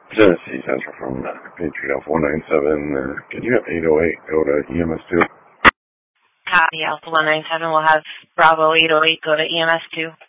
Genesee Central from Patriot 497. Can you have 808 go to EMS2? Copy, Alpha 197 will have Bravo 808 go to EMS2.